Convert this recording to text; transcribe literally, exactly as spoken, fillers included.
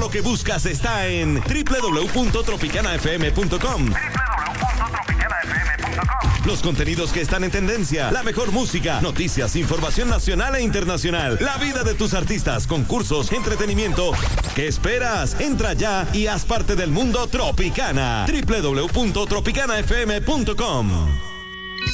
Lo que buscas está en doble u doble u doble u punto tropicana f m punto com. doble u doble u doble u punto tropicana f m punto com. Los contenidos que están en tendencia, la mejor música, noticias, información nacional e internacional, la vida de tus artistas, concursos, entretenimiento. ¿Qué esperas? Entra ya y haz parte del mundo Tropicana. doble u doble u doble u punto tropicana f m punto com.